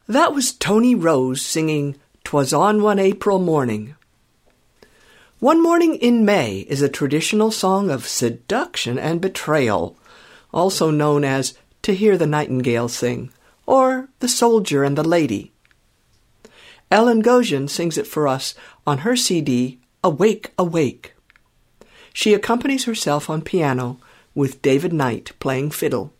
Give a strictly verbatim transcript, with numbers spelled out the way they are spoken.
That was Tony Rose singing "'Twas on One April Morning." One Morning in May is a traditional song of seduction and betrayal, also known as To Hear the Nightingale Sing, or The Soldier and the Lady. Ellen Gosian sings it for us on her C D, Awake, Awake. She accompanies herself on piano with David Knight playing fiddle.